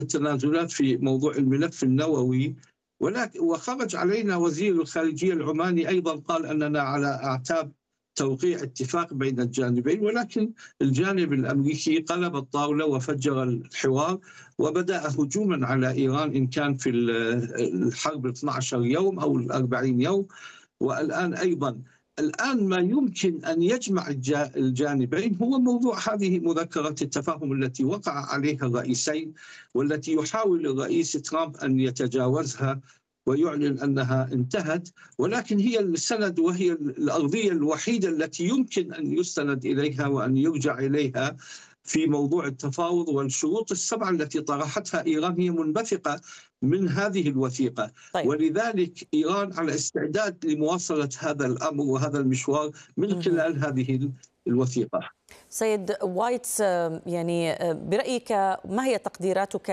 التنازلات في موضوع الملف النووي، ولكن وخرج علينا وزير الخارجية العماني أيضا قال أننا على أعتاب توقيع اتفاق بين الجانبين، ولكن الجانب الأمريكي قلب الطاولة وفجر الحوار وبدأ هجوما على إيران، إن كان في الحرب 12 يوم أو 40 يوم، والآن أيضا. الآن ما يمكن أن يجمع الجانبين هو موضوع هذه مذكرة التفاهم التي وقع عليها الرئيسين، والتي يحاول الرئيس ترامب أن يتجاوزها ويعلن أنها انتهت، ولكن هي السند وهي الأرضية الوحيدة التي يمكن أن يستند إليها وأن يرجع إليها في موضوع التفاوض. والشروط السبعة التي طرحتها إيران هي منبثقة من هذه الوثيقة. طيب. ولذلك إيران على استعداد لمواصلة هذا الأمر وهذا المشوار من خلال هذه الوثيقة. سيد وايتس، يعني برأيك ما هي تقديراتك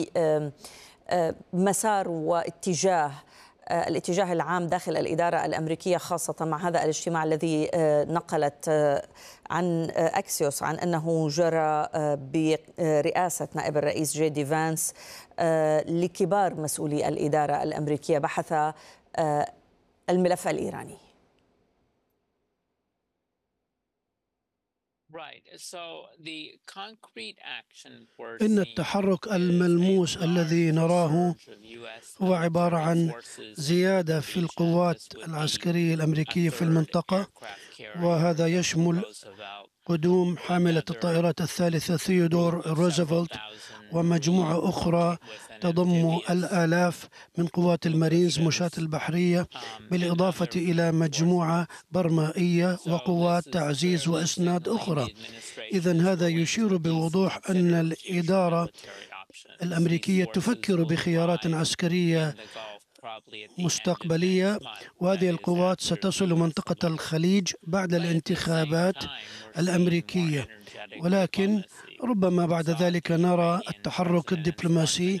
لمسار واتجاه الاتجاه العام داخل الإدارة الأمريكية، خاصة مع هذا الاجتماع الذي نقلت عن أكسيوس عن أنه جرى برئاسة نائب الرئيس جي دي فانس لكبار مسؤولي الإدارة الأمريكية بحث الملف الإيراني؟ إن التحرك الملموس الذي نراه هو عبارة عن زيادة في القوات العسكرية الأمريكية في المنطقة، وهذا يشمل قدوم حاملة الطائرات الثالثة ثيودور روزفلت ومجموعة أخرى تضم الآلاف من قوات المارينز مشاة البحرية، بالإضافة إلى مجموعة برمائية وقوات تعزيز وإسناد أخرى. إذن هذا يشير بوضوح أن الإدارة الأمريكية تفكر بخيارات عسكرية مستقبلية، وهذه القوات ستصل منطقة الخليج بعد الانتخابات الأمريكية، ولكن ربما بعد ذلك نرى التحرك الدبلوماسي.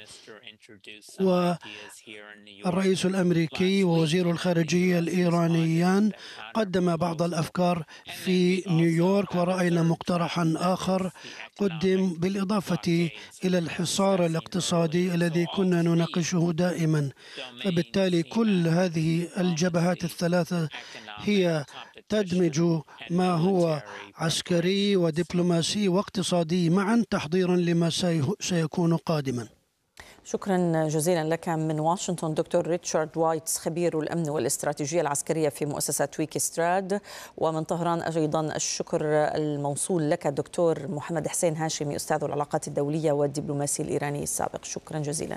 والرئيس الأمريكي ووزير الخارجية الإيرانيان قدم بعض الأفكار في نيويورك، ورأينا مقترحا آخر قدم بالإضافة إلى الحصار الاقتصادي الذي كنا نناقشه دائما. فبالتالي كل هذه الجبهات الثلاثة هي تدمج ما هو عسكري ودبلوماسي واقتصادي معا تحضيرا لما سيكون قادما. شكرا جزيلا لك من واشنطن دكتور ريتشارد وايتس، خبير الأمن والاستراتيجية العسكرية في مؤسسة ويكستراد. ومن طهران أيضا الشكر الموصول لك دكتور محمد حسين هاشمي، أستاذ العلاقات الدولية والدبلوماسي الإيراني السابق. شكرا جزيلا.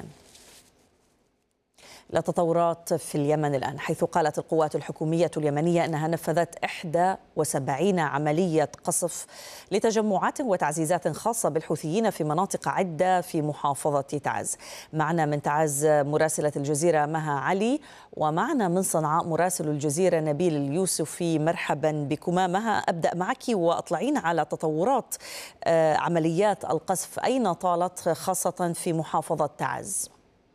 التطورات في اليمن الآن، حيث قالت القوات الحكومية اليمنية أنها نفذت 71 عملية قصف لتجمعات وتعزيزات خاصة بالحوثيين في مناطق عدة في محافظة تعز. معنا من تعز مراسلة الجزيرة مها علي، ومعنا من صنعاء مراسل الجزيرة نبيل اليوسفي. مرحبا بكما. مها، أبدأ معك وأطلعين على تطورات عمليات القصف، أين طالت خاصة في محافظة تعز؟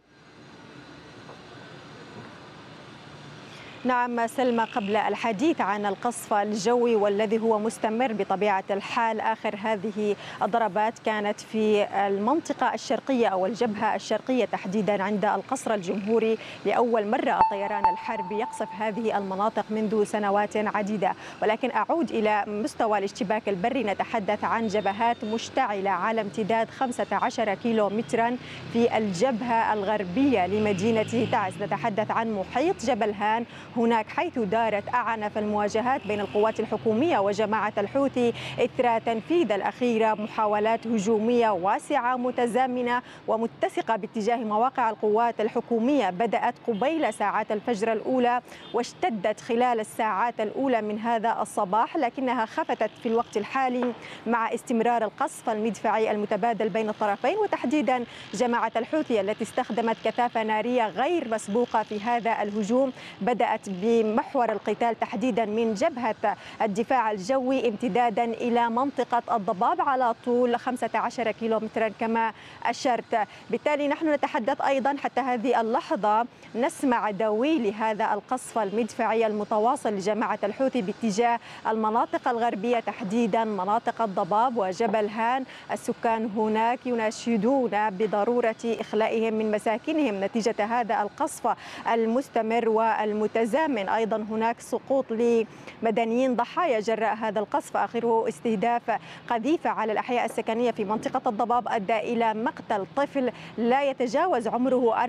نعم سلمى، قبل الحديث عن القصف الجوي والذي هو مستمر بطبيعة الحال، آخر هذه الضربات كانت في المنطقة الشرقية أو الجبهة الشرقية تحديدا عند القصر الجمهوري. لأول مرة الطيران الحربي يقصف هذه المناطق منذ سنوات عديدة. ولكن أعود إلى مستوى الاشتباك البري، نتحدث عن جبهات مشتعلة على امتداد 15 كيلومترا في الجبهة الغربية لمدينة تعز. نتحدث عن محيط جبل هان، هناك حيث دارت أعنف المواجهات بين القوات الحكومية وجماعة الحوثي إثر تنفيذ الأخيرة محاولات هجومية واسعة متزامنة ومتسقة باتجاه مواقع القوات الحكومية، بدأت قبيل ساعات الفجر الأولى واشتدت خلال الساعات الأولى من هذا الصباح، لكنها خفتت في الوقت الحالي مع استمرار القصف المدفعي المتبادل بين الطرفين، وتحديدا جماعة الحوثي التي استخدمت كثافة نارية غير مسبوقة في هذا الهجوم. بدأت الجبهات بمحور القتال تحديدا من جبهة الدفاع الجوي امتدادا إلى منطقة الضباب على طول 15 كيلومترا كما أشرت. بالتالي نحن نتحدث أيضا حتى هذه اللحظة نسمع دوي لهذا القصف المدفعي المتواصل لجماعة الحوثي باتجاه المناطق الغربية تحديدا مناطق الضباب وجبل هان. السكان هناك يناشدون بضرورة إخلائهم من مساكنهم نتيجة هذا القصف المستمر والمتزامن. أيضا هناك سقوط لمدنيين ضحايا جراء هذا القصف، آخره استهداف قذيفة على الأحياء السكنية في منطقة الضباب أدى إلى مقتل طفل لا يتجاوز عمره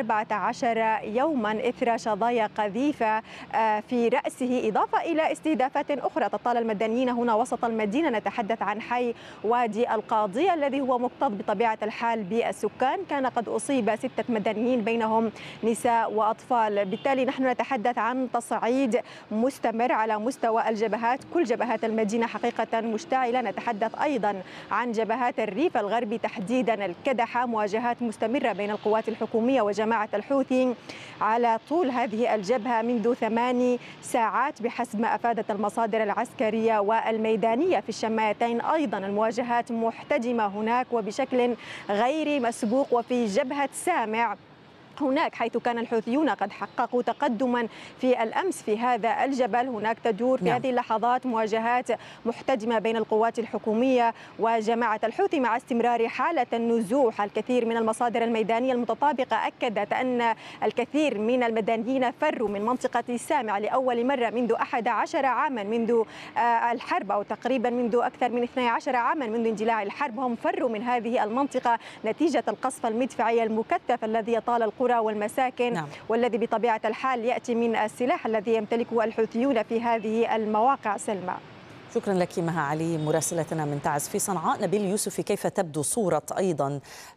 14 يوما إثر شظايا قذيفة في رأسه، إضافة إلى استهدافات أخرى تطال المدنيين هنا وسط المدينة. نتحدث عن حي وادي القاضية الذي هو مكتظ بطبيعة الحال بالسكان، كان قد أصيب 6 مدنيين بينهم نساء وأطفال. بالتالي نحن نتحدث عن تصعيد مستمر على مستوى الجبهات، كل جبهات المدينة حقيقة مشتعلة. نتحدث أيضا عن جبهات الريف الغربي تحديدا الكدحة، مواجهات مستمرة بين القوات الحكومية وجماعة الحوثي على طول هذه الجبهة منذ 8 ساعات بحسب ما أفادت المصادر العسكرية والميدانية في الشمالتين. أيضا المواجهات محتدمة هناك وبشكل غير مسبوق. وفي جبهة سامع هناك حيث كان الحوثيون قد حققوا تقدما في الأمس في هذا الجبل، هناك تدور في هذه اللحظات مواجهات محتدمة بين القوات الحكومية وجماعة الحوثي مع استمرار حالة النزوح. الكثير من المصادر الميدانية المتطابقة أكدت أن الكثير من المدنيين فروا من منطقة سامع لأول مرة منذ 11 عاما منذ الحرب، أو تقريبا منذ أكثر من 12 عاما منذ اندلاع الحرب. هم فروا من هذه المنطقة نتيجة القصف المدفعي المكثف الذي يطال القرى والمساكن والذي بطبيعة الحال يأتي من السلاح الذي يمتلكه الحوثيون في هذه المواقع. سلمى، شكرا لك مها علي مراسلتنا من تعز في صنعاء. نبيل يوسفي، كيف تبدو صورة أيضا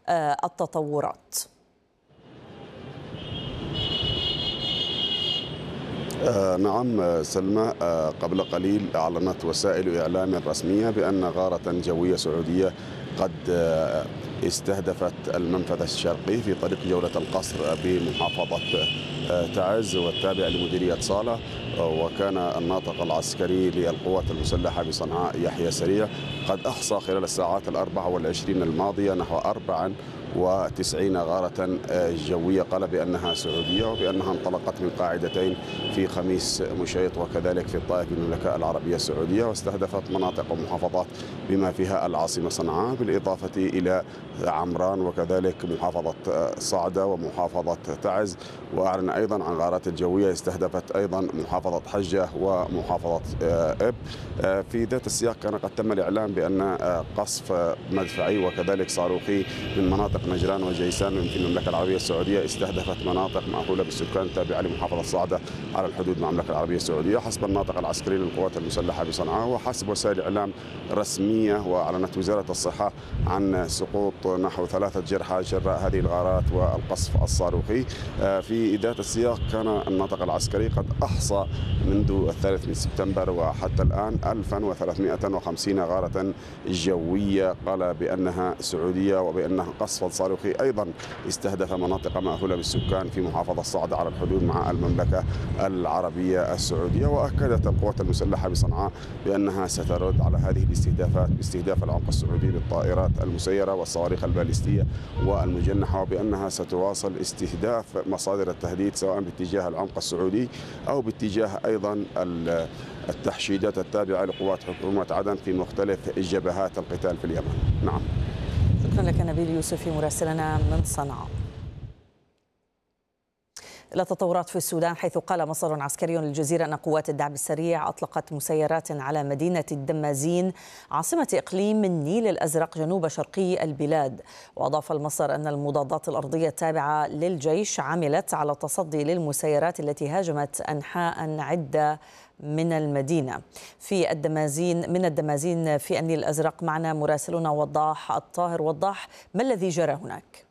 التطورات؟ نعم سلمى، قبل قليل أعلنت وسائل إعلام رسمية بأن غارة جوية سعودية قد استهدفت المنفذ الشرقي في طريق جولة القصر بمحافظة تعز والتابع لمديرية صالة. وكان الناطق العسكري للقوات المسلحة بصنعاء يحيى سريع قد أحصى خلال الساعات 24 الماضية نحو 94 غارة جوية قال بأنها سعودية، وبأنها انطلقت من قاعدتين في خميس مشيط وكذلك في الطائف بالمملكة العربية السعودية، واستهدفت مناطق ومحافظات بما فيها العاصمة صنعاء بالإضافة إلى عمران وكذلك محافظة صعدة ومحافظة تعز. وأعلن أيضا عن غارات جوية استهدفت أيضا محافظة حجة ومحافظة إب. في ذات السياق كان قد تم الإعلان بأن قصف مدفعي وكذلك صاروخي من مناطق نجران وجيسان في المملكة العربية السعودية استهدفت مناطق مأهولة بالسكان تابعة لمحافظة صعدة على الحدود مع المملكة العربية السعودية حسب الناطق العسكري للقوات المسلحة بصنعاء وحسب وسائل إعلام رسمية. وأعلنت وزارة الصحة عن سقوط نحو 3 جرحى جراء هذه الغارات والقصف الصاروخي. في ذات السياق كان الناطق العسكري قد أحصى منذ 3 سبتمبر وحتى الآن 1350 غارة جوية قال بأنها سعودية، وبأنها قصف صاروخي أيضا استهدف مناطق مأهولة بالسكان في محافظة صعدة على الحدود مع المملكة العربية السعودية. وأكدت القوات المسلحة بصنعاء بأنها سترد على هذه الاستهدافات باستهداف العمق السعودي بالطائرات المسيرة والصواريخ البالستية والمجنحة، وبأنها ستواصل استهداف مصادر التهديد سواء باتجاه العمق السعودي أو باتجاه أيضا التحشيدات التابعة لقوات حكومة عدن في مختلف جبهات القتال في اليمن. نعم، شكرا لك نبيل يوسفي مراسلنا من صنعاء. إلى تطورات في السودان، حيث قال مصدر عسكري للجزيرة أن قوات الدعم السريع أطلقت مسيرات على مدينة الدمازين عاصمة إقليم النيل الأزرق جنوب شرقي البلاد. وأضاف المصدر أن المضادات الأرضية التابعة للجيش عملت على التصدي للمسيرات التي هاجمت أنحاء عدة من المدينة. من الدمازين في النيل الأزرق معنا مراسلنا وضاح الطاهر. وضاح، ما الذي جرى هناك؟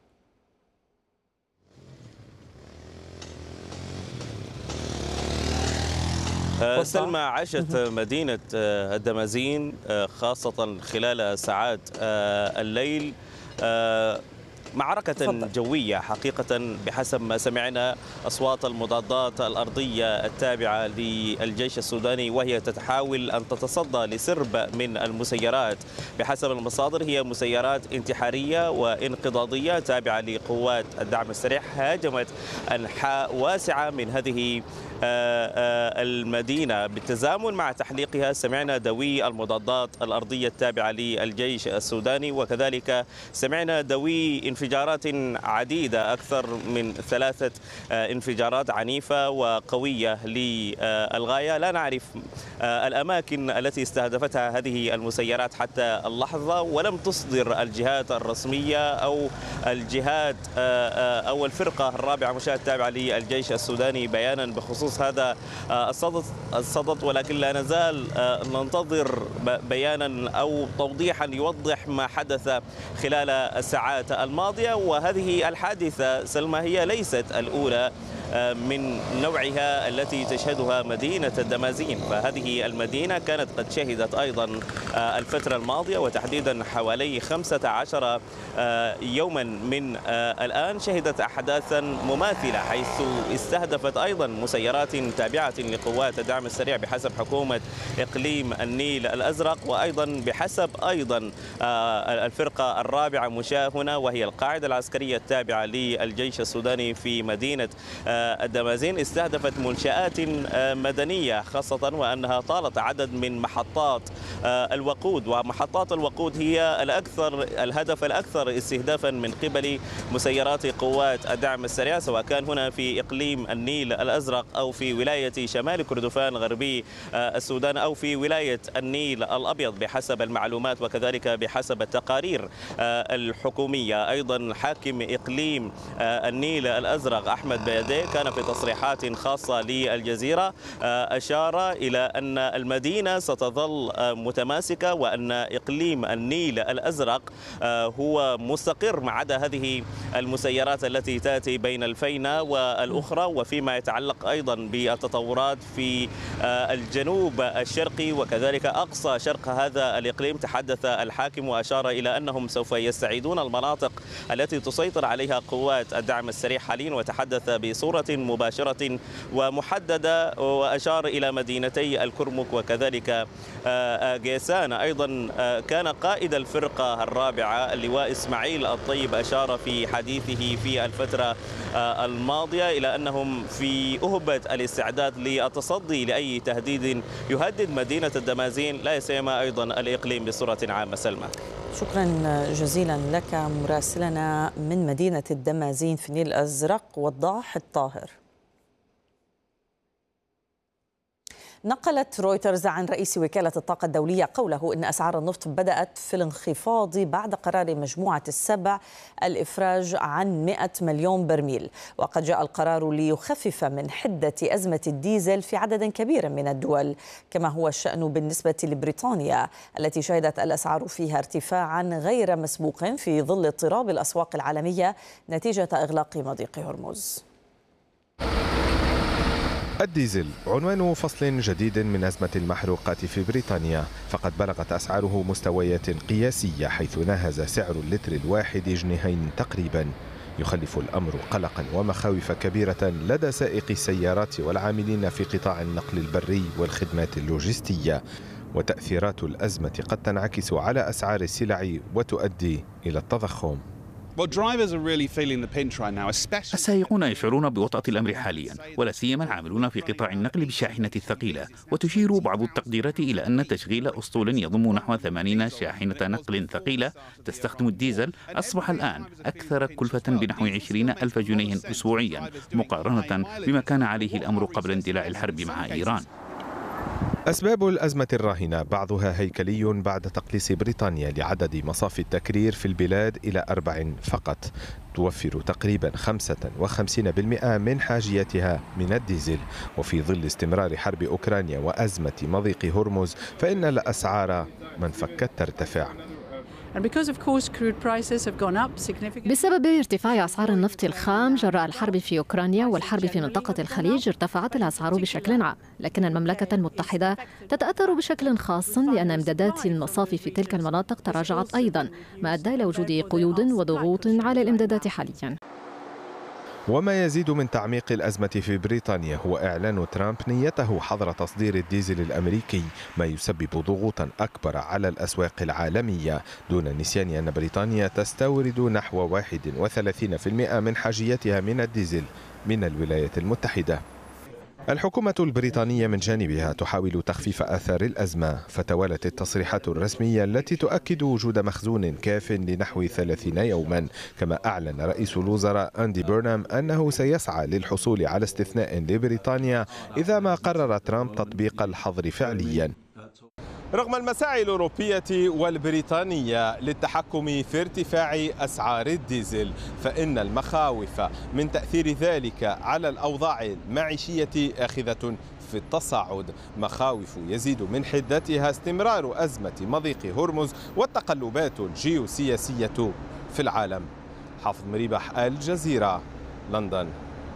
سلمى، عاشت مدينة الدمازين خاصة خلال ساعات الليل معركة جوية حقيقة بحسب ما سمعنا. أصوات المضادات الأرضية التابعة للجيش السوداني وهي تحاول أن تتصدى لسرب من المسيرات. بحسب المصادر هي مسيرات انتحارية وانقضاضية تابعة لقوات الدعم السريع هاجمت أنحاء واسعة من هذه المدينة. بالتزامن مع تحليقها سمعنا دوي المضادات الأرضية التابعة للجيش السوداني، وكذلك سمعنا دوي انفجارات عديدة، أكثر من 3 انفجارات عنيفة وقوية للغاية. لا نعرف الأماكن التي استهدفتها هذه المسيرات حتى اللحظة، ولم تصدر الجهات الرسمية أو الجهات أو الفرقة الرابعة مشاة التابعة للجيش السوداني بيانا بخصوص هذا الصدد، ولكن لا نزال ننتظر بيانا أو توضيحا يوضح ما حدث خلال الساعات الماضية. وهذه الحادثة سلمى هي ليست الأولى من نوعها التي تشهدها مدينة الدمازين، فهذه المدينة كانت قد شهدت أيضا الفترة الماضية وتحديدا حوالي 15 يوما من الآن شهدت أحداثا مماثلة، حيث استهدفت أيضا مسيرات تابعة لقوات الدعم السريع بحسب حكومة إقليم النيل الأزرق، وأيضا بحسب أيضا الفرقة الرابعة مشاة هنا وهي القاعدة العسكرية التابعة للجيش السوداني في مدينة الدمازين استهدفت منشآت مدنية، خاصة وأنها طالت عدد من محطات الوقود، ومحطات الوقود هي الهدف الأكثر استهدافا من قبل مسيرات قوات الدعم السريع، سواء كان هنا في إقليم النيل الأزرق أو في ولاية شمال كردفان غربي السودان أو في ولاية النيل الأبيض بحسب المعلومات وكذلك بحسب التقارير الحكومية. أيضا حاكم إقليم النيل الأزرق أحمد بيادي كان في تصريحات خاصة للجزيرة أشار إلى أن المدينة ستظل متماسكة وأن إقليم النيل الأزرق هو مستقر ما عدا هذه المسيرات التي تأتي بين الفينة والأخرى، وفيما يتعلق أيضا بالتطورات في الجنوب الشرقي وكذلك أقصى شرق هذا الإقليم. تحدث الحاكم وأشار إلى أنهم سوف يستعيدون المناطق التي تسيطر عليها قوات الدعم السريع حاليا، وتحدث بصورة مباشرة ومحددة وأشار إلى مدينتي الكرمك وكذلك جيسان. أيضا كان قائد الفرقة الرابعة اللواء إسماعيل الطيب أشار في حديثه في الفترة الماضية إلى أنهم في أهبة الاستعداد للتصدي لأي تهديد يهدد مدينة الدمازين لا سيما أيضا الإقليم بصورة عامة. سلمى، شكرا جزيلا لك مراسلنا من مدينة الدمازين في النيل الأزرق وضاح الطاهر. نقلت رويترز عن رئيس وكالة الطاقة الدولية قوله إن أسعار النفط بدأت في الانخفاض بعد قرار مجموعة السبع الإفراج عن 100 مليون برميل، وقد جاء القرار ليخفف من حدة أزمة الديزل في عدد كبير من الدول، كما هو الشأن بالنسبة لبريطانيا التي شهدت الأسعار فيها ارتفاعا غير مسبوق في ظل اضطراب الأسواق العالمية نتيجة إغلاق مضيق هرمز. الديزل عنوان فصل جديد من أزمة المحروقات في بريطانيا، فقد بلغت أسعاره مستويات قياسية حيث ناهز سعر اللتر الواحد جنيهين تقريبا، يخلف الأمر قلقا ومخاوف كبيرة لدى سائقي السيارات والعاملين في قطاع النقل البري والخدمات اللوجستية، وتأثيرات الأزمة قد تنعكس على أسعار السلع وتؤدي إلى التضخم. السائقون يشعرون بوطأة الأمر حاليا، ولا سيما العاملون في قطاع النقل بالشاحنة الثقيلة، وتشير بعض التقديرات إلى أن تشغيل أسطول يضم نحو 80 شاحنة نقل ثقيلة تستخدم الديزل أصبح الآن أكثر كلفة بنحو 20,000 جنيه أسبوعيا مقارنة بما كان عليه الأمر قبل اندلاع الحرب مع إيران. أسباب الأزمة الراهنة بعضها هيكلي بعد تقليص بريطانيا لعدد مصافي التكرير في البلاد إلى 4 فقط، توفر تقريبا 55% من حاجيتها من الديزل، وفي ظل استمرار حرب أوكرانيا وأزمة مضيق هرمز فإن الأسعار من فكت ترتفع. بسبب ارتفاع أسعار النفط الخام جراء الحرب في أوكرانيا والحرب في منطقة الخليج ارتفعت الأسعار بشكل عام، لكن المملكة المتحدة تتأثر بشكل خاص لأن إمدادات المصافي في تلك المناطق تراجعت أيضا، ما أدى إلى وجود قيود وضغوط على الإمدادات حاليا. وما يزيد من تعميق الأزمة في بريطانيا هو إعلان ترامب نيته حظر تصدير الديزل الأمريكي، ما يسبب ضغوطا أكبر على الأسواق العالمية، دون النسيان أن بريطانيا تستورد نحو 31% من حاجيتها من الديزل من الولايات المتحدة. الحكومة البريطانية من جانبها تحاول تخفيف آثار الأزمة، فتوالت التصريحات الرسمية التي تؤكد وجود مخزون كاف لنحو 30 يوما، كما أعلن رئيس الوزراء أندي بيرنام أنه سيسعى للحصول على استثناء لبريطانيا إذا ما قرر ترامب تطبيق الحظر فعليا. رغم المساعي الأوروبية والبريطانية للتحكم في ارتفاع أسعار الديزل، فإن المخاوف من تأثير ذلك على الأوضاع المعيشية آخذة في التصاعد، مخاوف يزيد من حدتها استمرار أزمة مضيق هرمز والتقلبات الجيوسياسية في العالم. حافظ مريبح، الجزيرة، لندن.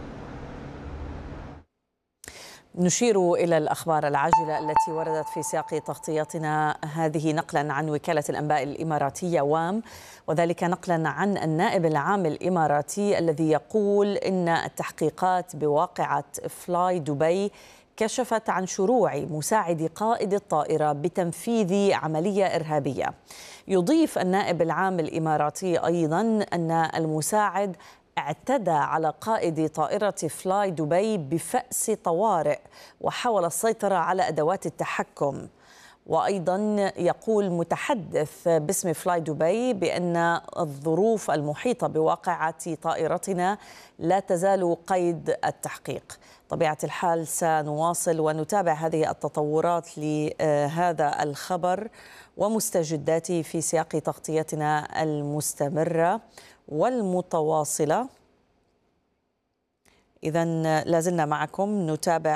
نشير إلى الأخبار العاجلة التي وردت في سياق تغطيتنا هذه نقلا عن وكالة الأنباء الإماراتية وام، وذلك نقلا عن النائب العام الإماراتي الذي يقول إن التحقيقات بواقعة فلاي دبي كشفت عن شروع مساعد قائد الطائرة بتنفيذ عملية إرهابية. يضيف النائب العام الإماراتي أيضا أن المساعد اعتدى على قائد طائرة فلاي دبي بفأس طوارئ وحاول السيطرة على أدوات التحكم. وأيضا يقول متحدث باسم فلاي دبي بأن الظروف المحيطة بواقعة طائرتنا لا تزال قيد التحقيق. طبيعة الحال سنواصل ونتابع هذه التطورات لهذا الخبر ومستجداته في سياق تغطيتنا المستمرة والمتواصلة. إذن لازلنا معكم نتابع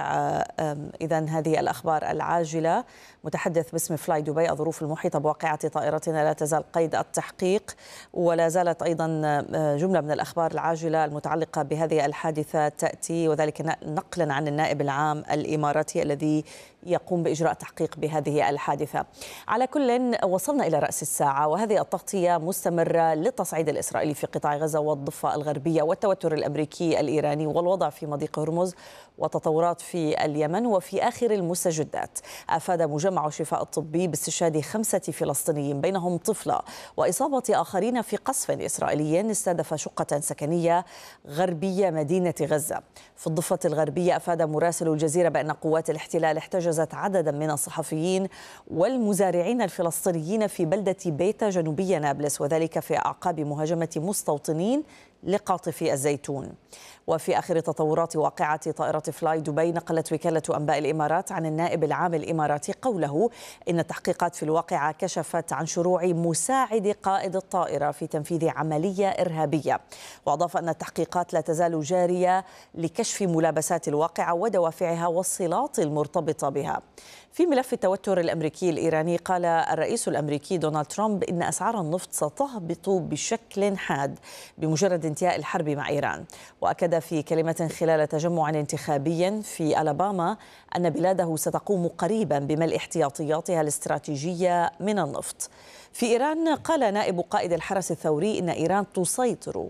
إذن هذه الأخبار العاجلة. متحدث باسم فلاي دبي: الظروف المحيطة بواقعة طائرتنا لا تزال قيد التحقيق. ولا زالت أيضا جملة من الأخبار العاجلة المتعلقة بهذه الحادثة تأتي، وذلك نقلا عن النائب العام الإماراتي الذي يقوم بإجراء تحقيق بهذه الحادثة. على كل، وصلنا إلى رأس الساعة وهذه التغطية مستمرة للتصعيد الإسرائيلي في قطاع غزة والضفة الغربية والتوتر الأمريكي الإيراني والوضع في مضيق هرمز وتطورات في اليمن. وفي آخر المستجدات، أفاد مجمع الشفاء الطبي باستشهاد 5 فلسطينيين بينهم طفلة وإصابة آخرين في قصف إسرائيلي استهدف شقة سكنية غربية مدينة غزة. في الضفة الغربية، أفاد مراسل الجزيرة بأن قوات الاحتلال احتجزت عددا من الصحفيين والمزارعين الفلسطينيين في بلدة بيتا جنوبية نابلس، وذلك في أعقاب مهاجمة مستوطنين لقاطفي الزيتون. وفي آخر تطورات واقعة طائرة فلاي دبي، نقلت وكالة أنباء الإمارات عن النائب العام الإماراتي قوله إن التحقيقات في الواقعة كشفت عن شروع مساعد قائد الطائرة في تنفيذ عملية إرهابية. وأضاف أن التحقيقات لا تزال جارية لكشف ملابسات الواقعة ودوافعها والصلات المرتبطة بها. في ملف التوتر الأمريكي الإيراني، قال الرئيس الأمريكي دونالد ترامب إن أسعار النفط ستهبط بشكل حاد بمجرد انتهاء الحرب مع إيران. وأكد في كلمة خلال تجمع انتخابي في ألاباما أن بلاده ستقوم قريبا بملء احتياطياتها الاستراتيجية من النفط. في إيران، قال نائب قائد الحرس الثوري إن إيران تسيطر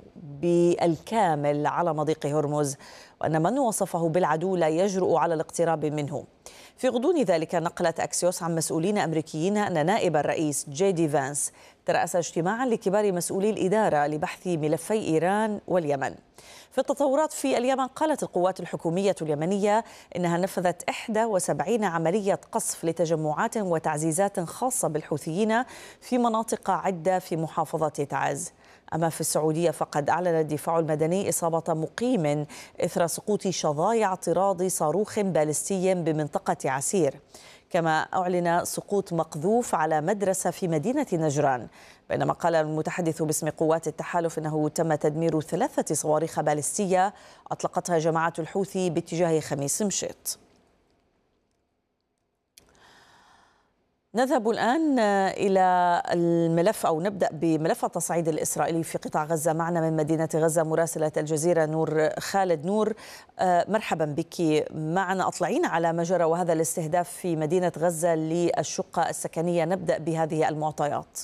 بالكامل على مضيق هرمز، وأن من وصفه بالعدو لا يجرؤ على الاقتراب منه. في غضون ذلك، نقلت أكسيوس عن مسؤولين أمريكيين أن نائب الرئيس جي دي فانس ترأس اجتماعا لكبار مسؤولي الإدارة لبحث ملفي إيران واليمن. في التطورات في اليمن، قالت القوات الحكومية اليمنية إنها نفذت 71 عملية قصف لتجمعات وتعزيزات خاصة بالحوثيين في مناطق عدة في محافظة تعز. أما في السعودية، فقد أعلن الدفاع المدني إصابة مقيم إثر سقوط شظايا اعتراض صاروخ باليستي بمنطقة عسير. كما أعلن سقوط مقذوف على مدرسة في مدينة نجران، بينما قال المتحدث باسم قوات التحالف إنه تم تدمير 3 صواريخ باليستية أطلقتها جماعة الحوثي باتجاه خميس مشيط. نذهب الآن إلى الملف أو نبدأ بملف التصعيد الإسرائيلي في قطاع غزة. معنا من مدينة غزة مراسلة الجزيرة نور خالد. نور، مرحبا بك معنا. أطلعينا على ما جرى وهذا الاستهداف في مدينة غزة للشقة السكنية. نبدأ بهذه المعطيات.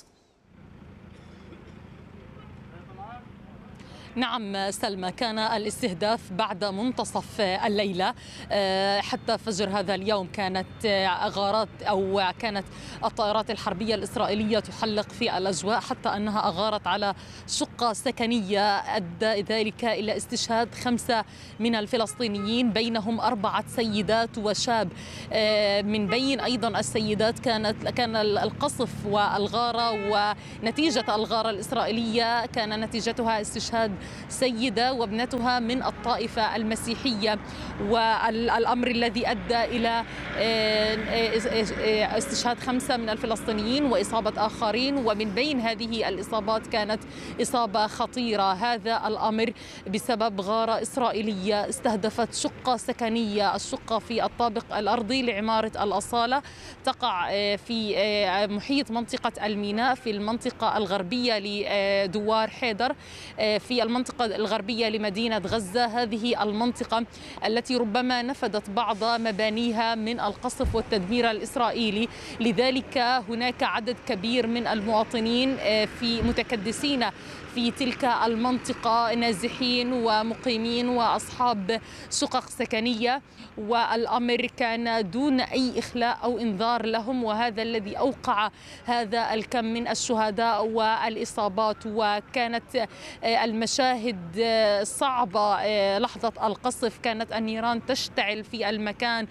نعم سلمى، كان الاستهداف بعد منتصف الليلة حتى فجر هذا اليوم. كانت الطائرات الحربية الإسرائيلية تحلق في الأجواء، حتى أنها أغارت على شقة سكنية أدى ذلك إلى استشهاد 5 من الفلسطينيين، بينهم 4 سيدات وشاب. من بين أيضا السيدات كان القصف والغارة، ونتيجة الغارة الإسرائيلية كان نتيجتها استشهاد سيدة وابنتها من الطائفة المسيحية، والأمر الذي أدى إلى استشهاد 5 من الفلسطينيين وإصابة آخرين، ومن بين هذه الإصابات كانت إصابة خطيرة. هذا الأمر بسبب غارة إسرائيلية استهدفت شقة سكنية، الشقة في الطابق الأرضي لعمارة الأصالة، تقع في محيط منطقة الميناء في المنطقة الغربية لدوار حيدر في المنطقة الغربية لمدينة غزة. هذه المنطقة التي ربما نفدت بعض مبانيها من القصف والتدمير الإسرائيلي، لذلك هناك عدد كبير من المواطنين في متكدسين في تلك المنطقة، نازحين ومقيمين وأصحاب شقق سكنية، والأمر كان دون أي إخلاء أو إنذار لهم، وهذا الذي أوقع هذا الكم من الشهداء والإصابات. وكانت المشاهد صعبة لحظة القصف، كانت النيران تشتعل في المكان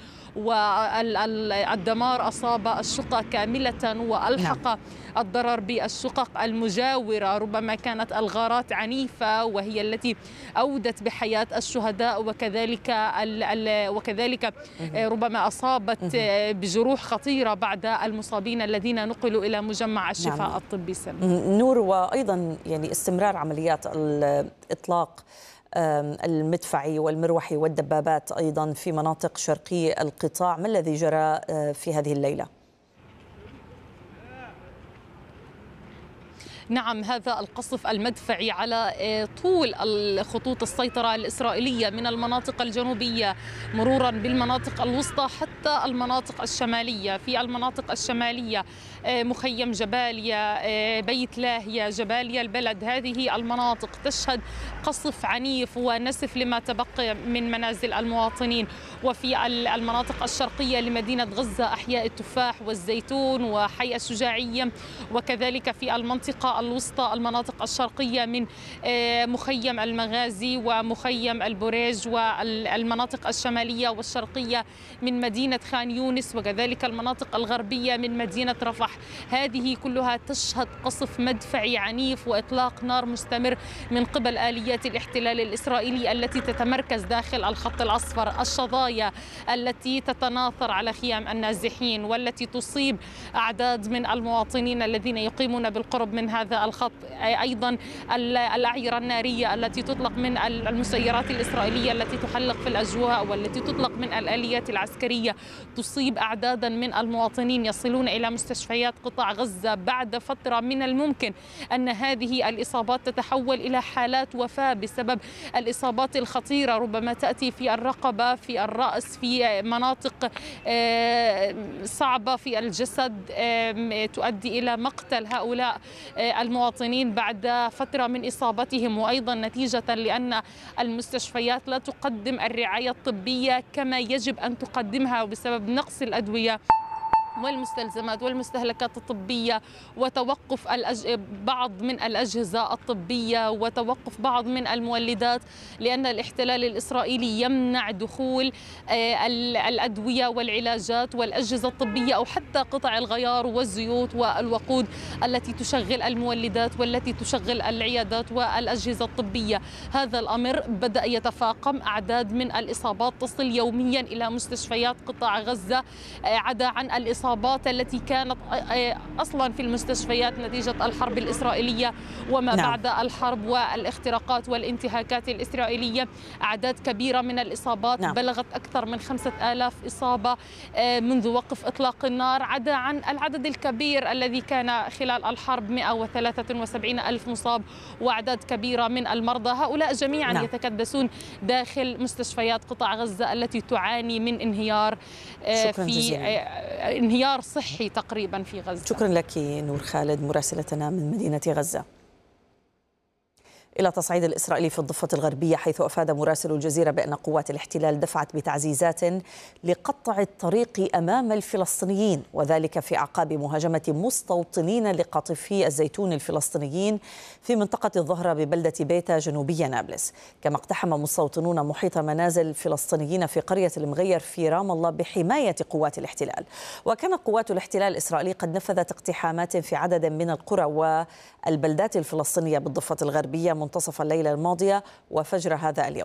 والدمار أصاب الشقة كاملة وألحق الضرر بالشقق المجاورة. ربما كانت الغارات عنيفة وهي التي أودت بحياة الشهداء، وكذلك ربما أصابت بجروح خطيرة بعد المصابين الذين نقلوا إلى مجمع الشفاء الطبي. نور، وأيضا استمرار عمليات الإطلاق المدفعي والمروحي والدبابات أيضا في مناطق شرقي القطاع. ما الذي جرى في هذه الليلة؟ نعم، هذا القصف المدفعي على طول خطوط السيطرة الإسرائيلية من المناطق الجنوبية مرورا بالمناطق الوسطى حتى المناطق الشمالية. في المناطق الشمالية مخيم جباليا، بيت لاهيا، جباليا البلد، هذه المناطق تشهد قصف عنيف ونسف لما تبقى من منازل المواطنين. وفي المناطق الشرقية لمدينة غزة أحياء التفاح والزيتون وحي الشجاعية، وكذلك في المنطقة الوسطى المناطق الشرقية من مخيم المغازي ومخيم البريج، والمناطق الشمالية والشرقية من مدينة خان يونس، وكذلك المناطق الغربية من مدينة رفح. هذه كلها تشهد قصف مدفعي عنيف وإطلاق نار مستمر من قبل آليات الاحتلال الإسرائيلي التي تتمركز داخل الخط الأصفر، الشظايا التي تتناثر على خيام النازحين والتي تصيب أعداد من المواطنين الذين يقيمون بالقرب من هذا الخط. أيضا الأعيرة النارية التي تطلق من المسيرات الإسرائيلية التي تحلق في الأجواء والتي تطلق من الآليات العسكرية تصيب أعدادا من المواطنين يصلون إلى مستشفيات قطاع غزة. بعد فترة من الممكن أن هذه الإصابات تتحول إلى حالات وفاة بسبب الإصابات الخطيرة، ربما تأتي في الرقبة، في الرأس، في مناطق صعبة في الجسد، تؤدي إلى مقتل هؤلاء المواطنين بعد فترة من إصابتهم، وأيضا نتيجة لأن المستشفيات لا تقدم الرعاية الطبية كما يجب أن تقدمها بسبب نقص الأدوية والمستلزمات والمستهلكات الطبية، وتوقف بعض من الأجهزة الطبية وتوقف بعض من المولدات، لأن الاحتلال الإسرائيلي يمنع دخول الأدوية والعلاجات والأجهزة الطبية أو حتى قطع الغيار والزيوت والوقود التي تشغل المولدات والتي تشغل العيادات والأجهزة الطبية. هذا الأمر بدأ يتفاقم، أعداد من الإصابات تصل يوميا إلى مستشفيات قطاع غزة، عدا عن الإصابات الإصابات التي كانت أصلا في المستشفيات نتيجة الحرب الإسرائيلية وما بعد الحرب والاختراقات والانتهاكات الإسرائيلية. أعداد كبيرة من الإصابات بلغت أكثر من 5000 إصابة منذ وقف إطلاق النار، عدا عن العدد الكبير الذي كان خلال الحرب 173 ألف مصاب وأعداد كبيرة من المرضى. هؤلاء جميعا يتكدسون داخل مستشفيات قطاع غزة التي تعاني من انهيار صحي تقريبا في غزة. شكرا لك نور خالد مراسلتنا من مدينة غزة. إلى تصعيد الإسرائيلي في الضفة الغربية، حيث أفاد مراسل الجزيرة بأن قوات الاحتلال دفعت بتعزيزات لقطع الطريق أمام الفلسطينيين، وذلك في أعقاب مهاجمة مستوطنين لقاطفي الزيتون الفلسطينيين في منطقة الظهرة ببلدة بيتا جنوبية نابلس. كما اقتحم مستوطنون محيط منازل فلسطينيين في قرية المغير في رام الله بحماية قوات الاحتلال. وكانت قوات الاحتلال الإسرائيلي قد نفذت اقتحامات في عدد من القرى والبلدات الفلسطينية بالضفة الغربية منتصف الليلة الماضية وفجر هذا اليوم.